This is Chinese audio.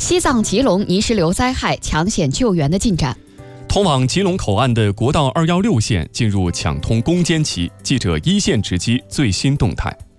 西藏吉隆泥石流灾害抢险救援的进展。 通往吉隆口岸的国道216线进入抢通攻坚期，记者一线直击最新动态。